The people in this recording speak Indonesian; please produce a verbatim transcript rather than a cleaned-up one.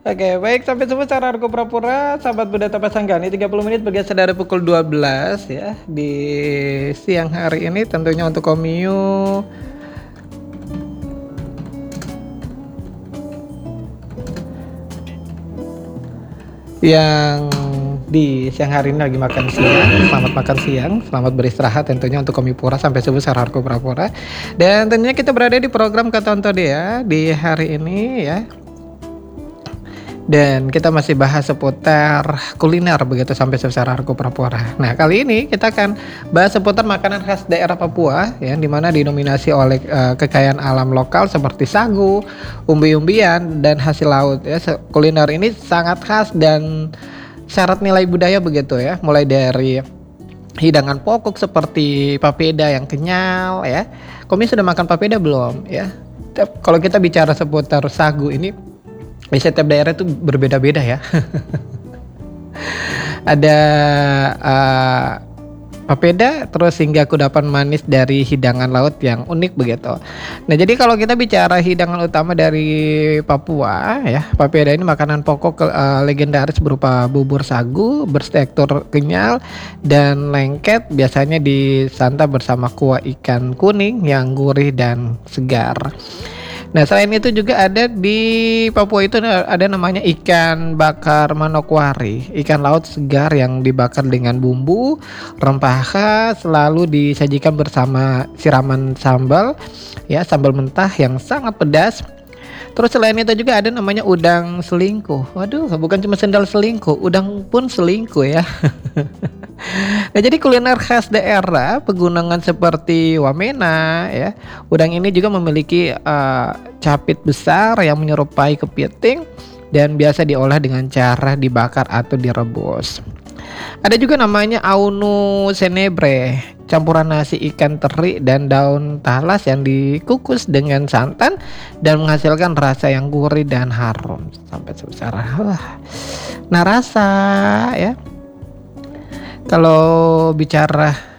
Oke, baik sampai jumpa secara Argo Prapura, sahabat Budaya Pasanggani tiga puluh menit bergeser dari pukul dua belas ya di siang hari ini tentunya untuk Komiu yang di siang hari ini lagi makan siang. Selamat makan siang, selamat beristirahat tentunya untuk Komipura sampai subuh secara Argo Prapura. Dan tentunya kita berada di program Katonto ya di hari ini ya. Dan kita masih bahas seputar kuliner begitu sampai secara Argo Prapura. Nah kali ini kita akan bahas seputar makanan khas daerah Papua ya, dimana dinominasi oleh uh, kekayaan alam lokal seperti sagu, umbi-umbian dan hasil laut ya. Kuliner ini sangat khas dan syarat nilai budaya begitu ya, mulai dari hidangan pokok seperti papeda yang kenyal ya. Komi sudah makan papeda belum ya? Kalau kita bicara seputar sagu ini, di setiap daerah itu berbeda-beda ya. Ada uh, papeda, terus hingga kudapan manis dari hidangan laut yang unik begitu. Nah jadi kalau kita bicara hidangan utama dari Papua ya, papeda ini makanan pokok uh, legendaris berupa bubur sagu bertekstur kenyal dan lengket, biasanya disantap bersama kuah ikan kuning yang gurih dan segar. Nah selain itu juga ada di Papua itu ada namanya ikan bakar manokwari, ikan laut segar yang dibakar dengan bumbu rempah khas, selalu disajikan bersama siraman sambal ya, sambal mentah yang sangat pedas. Terus selain itu juga ada namanya udang selingkuh. Waduh, bukan cuma sendal selingkuh, udang pun selingkuh ya. Nah jadi kuliner khas daerah pegunungan seperti Wamena ya, udang ini juga memiliki uh, capit besar yang menyerupai kepiting dan biasa diolah dengan cara dibakar atau direbus. Ada juga namanya aunu senebre, campuran nasi ikan teri dan daun talas yang dikukus dengan santan dan menghasilkan rasa yang gurih dan harum sampai sebesar wah, nah rasa ya. Kalau bicara